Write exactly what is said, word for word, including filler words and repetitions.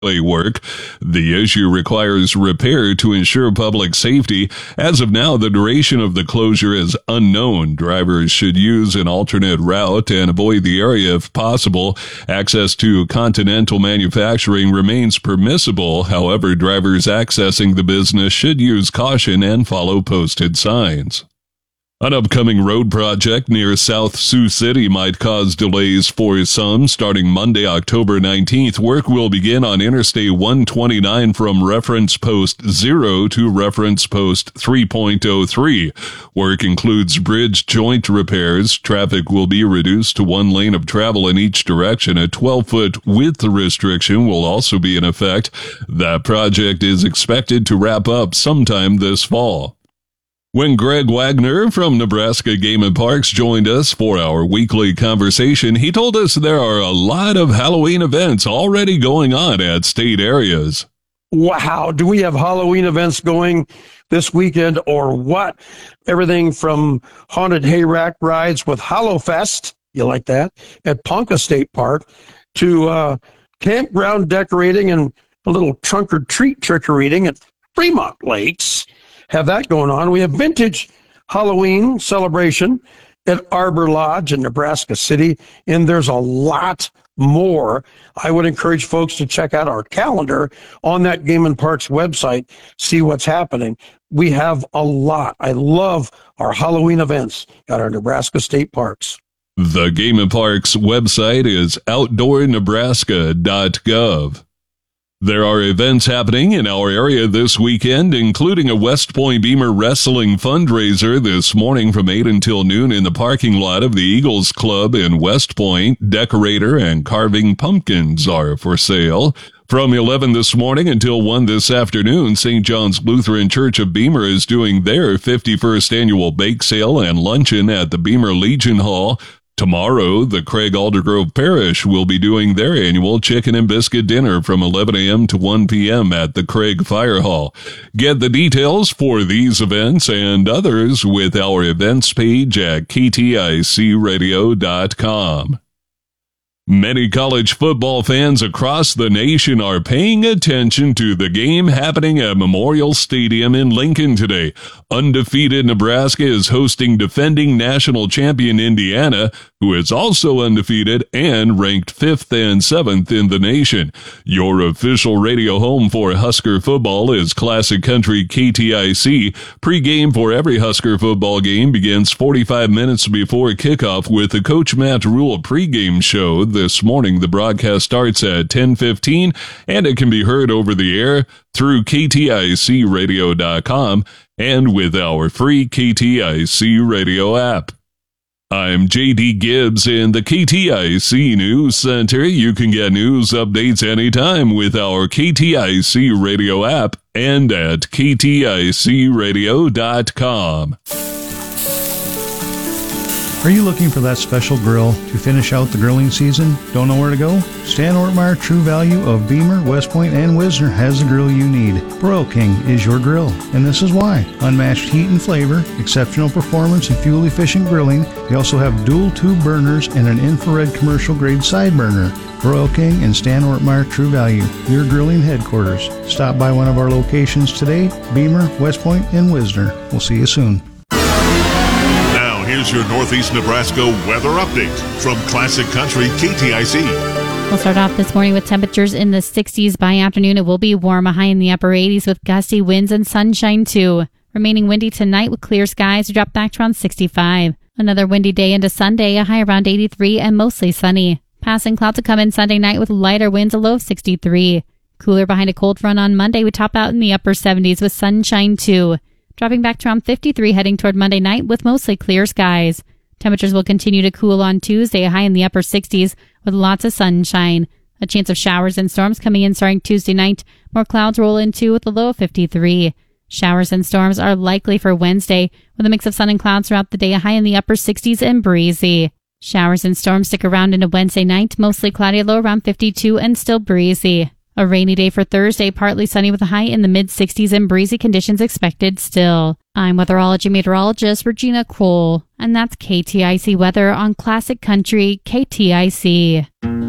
work. The issue requires repair to ensure public safety. As of now, the duration of the closure is unknown. Drivers should use an alternate route and avoid the area if possible. Access to Continental Manufacturing remains permissible. However, drivers accessing the business should use caution and follow posted signs. An upcoming road project near South Sioux City might cause delays for some. Starting Monday, October nineteenth, work will begin on Interstate one twenty-nine from reference post zero to reference post three point oh three. Work includes bridge joint repairs. Traffic will be reduced to one lane of travel in each direction. A twelve-foot width restriction will also be in effect. That project is expected to wrap up sometime this fall. When Greg Wagner from Nebraska Game and Parks joined us for our weekly conversation, he told us there are a lot of Halloween events already going on at state areas. Wow, do we have Halloween events going this weekend or what? Everything from haunted hayrack rides with Hallowfest, you like that, at Ponca State Park, to uh, campground decorating and a little trunk-or-treat trick-or-treating at Fremont Lakes. Have that going on. We have vintage Halloween celebration at Arbor Lodge in Nebraska City, and there's a lot more. I would encourage folks to check out our calendar on that Game and Parks website, see what's happening. We have a lot. I love our Halloween events at our Nebraska State Parks. The Game and Parks website is outdoor nebraska dot gov. There are events happening in our area this weekend, including a West Point Beamer Wrestling fundraiser this morning from eight until noon in the parking lot of the Eagles Club in West Point. Decorator and carving pumpkins are for sale. From eleven this morning until one this afternoon, Saint John's Lutheran Church of Beamer is doing their fifty-first annual bake sale and luncheon at the Beamer Legion Hall. Tomorrow, the Craig Aldergrove Parish will be doing their annual chicken and biscuit dinner from eleven a.m. to one p.m. at the Craig Fire Hall. Get the details for these events and others with our events page at K T I C radio dot com. Many college football fans across the nation are paying attention to the game happening at Memorial Stadium in Lincoln today. Undefeated Nebraska is hosting defending national champion Indiana, who is also undefeated and ranked fifth and seventh in the nation. Your official radio home for Husker football is Classic Country K T I C. Pre-game for every Husker football game begins forty-five minutes before kickoff with the Coach Matt Rule pregame show. This morning, the broadcast starts at ten fifteen, and it can be heard over the air through K T I C radio dot com and with our free K T I C radio app. I'm J D Gibbs in the K T I C News Center. You can get news updates anytime with our K T I C radio app and at K T I C radio dot com. Are you looking for that special grill to finish out the grilling season? Don't know where to go? Stan Ortmeyer True Value of Beamer, West Point, and Wisner has the grill you need. Broil King is your grill, and this is why. Unmatched heat and flavor, exceptional performance and fuel-efficient grilling. They also have dual tube burners and an infrared commercial-grade side burner. Broil King and Stan Ortmeyer True Value, your grilling headquarters. Stop by one of our locations today, Beamer, West Point, and Wisner. We'll see you soon. Here's your Northeast Nebraska weather update from Classic Country K T I C. We'll start off this morning with temperatures in the sixties. By afternoon, it will be warm, a high in the upper eighties with gusty winds and sunshine too. Remaining windy tonight with clear skies, we drop back to around sixty-five. Another windy day into Sunday, a high around eighty-three and mostly sunny. Passing clouds will come in Sunday night with lighter winds, a low of sixty-three. Cooler behind a cold front on Monday, we top out in the upper seventies with sunshine too. Dropping back to around fifty-three heading toward Monday night with mostly clear skies. Temperatures will continue to cool on Tuesday, a high in the upper sixties with lots of sunshine. A chance of showers and storms coming in starting Tuesday night. More clouds roll in too with a low of fifty-three. Showers and storms are likely for Wednesday with a mix of sun and clouds throughout the day, a high in the upper sixties and breezy. Showers and storms stick around into Wednesday night, mostly cloudy, low around fifty-two and still breezy. A rainy day for Thursday, partly sunny with a high in the mid-sixties and breezy conditions expected still. I'm weatherology meteorologist Regina Kroll, and that's K T I C weather on Classic Country K T I C.